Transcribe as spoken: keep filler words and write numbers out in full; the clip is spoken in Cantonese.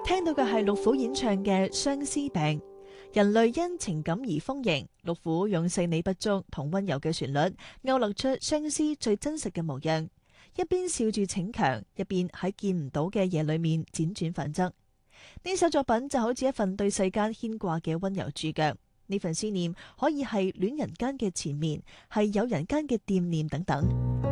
聽到嘅係陸虎演唱嘅《相思病》，人類因情感而豐盈。陸虎用細膩不足同溫柔嘅旋律，勾勒出相思最真實嘅模樣。一邊笑住逞強，一邊喺見唔到嘅嘢裏面輾轉反側。呢首作品就好似一份對世間牽掛嘅溫柔注腳。呢份思念可以係戀人間嘅纏綿，係友人間嘅惦念等等。